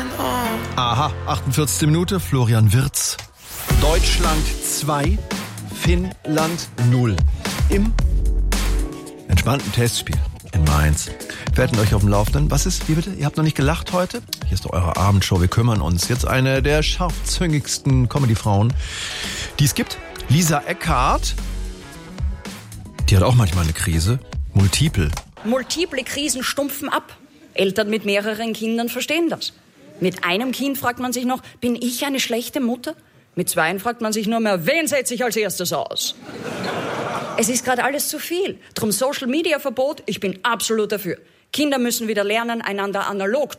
Aha, 48. Minute, Florian Wirtz. Deutschland 2, Finnland 0. Im entspannten Testspiel in Mainz. Wir halten euch auf dem Laufenden. Was ist, wie bitte? Ihr habt noch nicht gelacht heute? Hier ist doch eure Abendshow. Wir kümmern uns. Jetzt eine der scharfzüngigsten Comedy-Frauen, die es gibt. Lisa Eckhardt. Die hat auch manchmal eine Krise. Multiple. Multiple Krisen stumpfen ab. Eltern mit mehreren Kindern verstehen das. Mit einem Kind fragt man sich noch, bin ich eine schlechte Mutter? Mit zweien fragt man sich nur mehr, wen setze ich als erstes aus? Es ist gerade alles zu viel. Drum Social-Media-Verbot, ich bin absolut dafür. Kinder müssen wieder lernen, einander analog